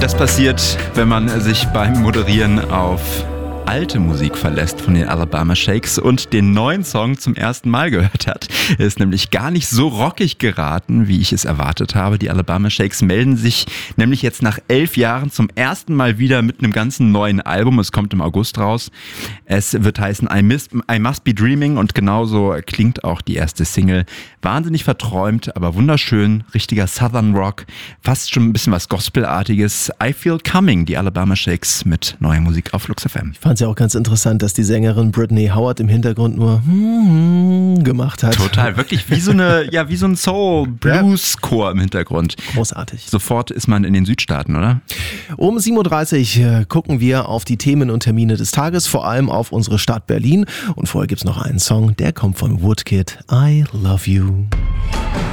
Das passiert, wenn man sich beim Moderieren auf alte Musik verlässt von den Alabama Shakes und den neuen Song zum ersten Mal gehört hat. Er ist nämlich gar nicht so rockig geraten, wie ich es erwartet habe. Die Alabama Shakes melden sich nämlich jetzt nach 11 Jahren zum ersten Mal wieder mit einem ganzen neuen Album. Es kommt im August raus. Es wird heißen I Must Be Dreaming und genauso klingt auch die erste Single. Wahnsinnig verträumt, aber wunderschön. Richtiger Southern Rock. Fast schon ein bisschen was Gospelartiges. I Feel Coming, die Alabama Shakes mit neuer Musik auf Flux FM. Ich fand es ja auch ganz interessant, dass die Sängerin Brittany Howard im Hintergrund nur gemacht hat. Total, wirklich wie so ein Soul-Blues-Chor im Hintergrund. Großartig. Sofort ist man in den Südstaaten, oder? Um 7.30 Uhr gucken wir auf die Themen und Termine des Tages, vor allem auf unsere Stadt Berlin. Und vorher gibt's noch einen Song, der kommt von Woodkid, I Love You.